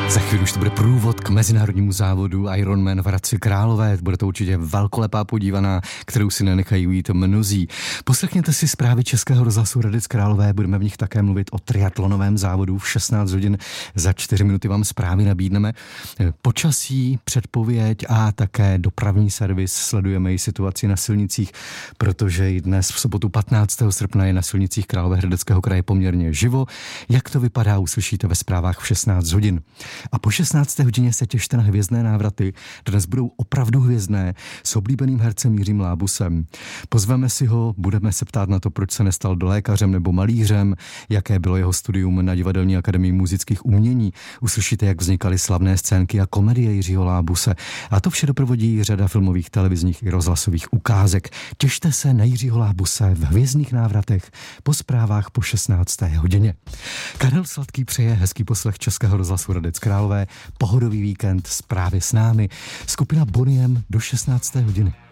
Za chvíli už to bude průvod k mezinárodnímu závodu Ironman v Hradci Králové. Bude to určitě velkolepá podívaná, kterou si nenechají ujít mnozí. Poslechněte si zprávy Českého rozhlasu Hradec Králové. Budeme v nich také mluvit o triatlonovém závodu v 16 hodin. Za 4 minuty vám zprávy nabídneme. Počasí, předpověď a také dopravní servis. Sledujeme i situaci na silnicích, protože i dnes v sobotu 15. srpna je na silnicích Královéhradeckého kraje poměrně živo. Jak to vypadá, uslyšíte ve zprávách v 16 hodin. A po 16. hodině se těšte na hvězdné návraty. Dnes budou opravdu hvězdné s oblíbeným hercem Jiřím Lábusem. Pozveme si ho, budeme se ptát na to, proč se nestal dolékařem nebo malířem, jaké bylo jeho studium na Divadelní akademii múzických umění. Uslyšíte, jak vznikaly slavné scénky a komedie Jiřího Lábuse. A to vše doprovodí řada filmových, televizních i rozhlasových ukázek. Těšte se na Jiřího Lábuse v hvězdných návratech po zprávách po 16. hodině. Karel Sladký přeje hezký poslech Českého rozhlasu Hradec Králové, pohodový víkend, zprávy s námi, skupina Boniem do 16. hodiny.